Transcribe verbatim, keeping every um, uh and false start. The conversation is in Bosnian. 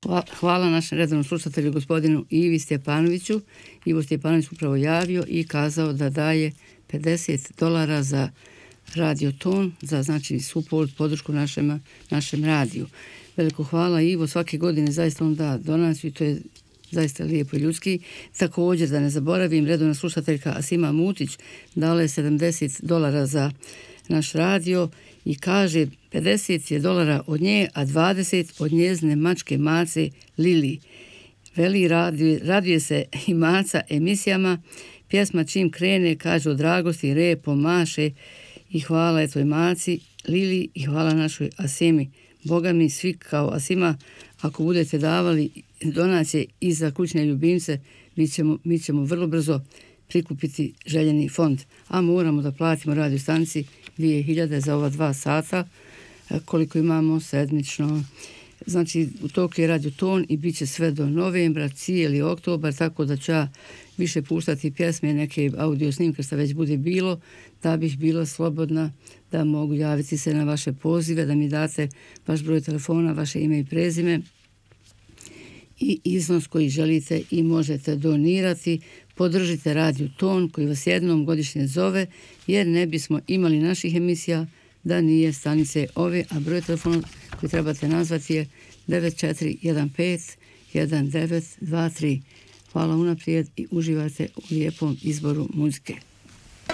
Hvala našem redovnom slušatelju gospodinu Ivi Stjepanoviću. Ivo Stjepanović upravo javio i kazao da daje pedeset dolara za Radio Ton, za znači suport, podršku našem, našem radiju. Veliko hvala Ivo, svake godine zaista on da donaciju i to je zaista lijepo i ljudski. Također, da ne zaboravim, redovna slušateljka Asima Mutić dala je sedamdeset dolara za naš radio i kaže pedeset je dolara od nje, a dvadeset od njezine mačke Mace Lili. Veli, raduje, raduje se i Maca emisijama, pjesma čim krene, kaže od dragosti, repo, maše i hvala je toj Maci Lili i hvala našoj Asimi. Boga mi, svi kao Asima, ako budete davali donacije i za kućne ljubimce, mi ćemo, mi ćemo vrlo brzo prikupiti željeni fond. A moramo da platimo radio stanici dvije hiljade za ova dva sata, koliko imamo sedmično. Znači, u toku je Radio Ton i bit će sve do novembra, cijeli oktobar, tako da ću ja više puštati pjesme, neke audio snimke što već bude bilo, da bih bila slobodna, da mogu javiti se na vaše pozive, da mi date vaš broj telefona, vaše ime i prezime i iznos koji želite i možete donirati. Podržite Radio Ton koji vas jednom godišnje zove, jer ne bismo imali naših emisija da nije stanice ove, a broj telefona koji trebate nazvati je devet četiri jedan pet jedan devet dva tri. Hvala unaprijed i uživajte u lijepom izboru muzike.